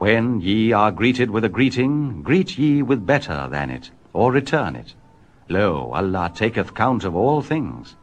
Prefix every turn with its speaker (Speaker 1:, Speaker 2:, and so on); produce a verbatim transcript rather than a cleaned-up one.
Speaker 1: When ye are greeted with a greeting, greet ye with better than it, or return it. Lo, Allah taketh count of all things.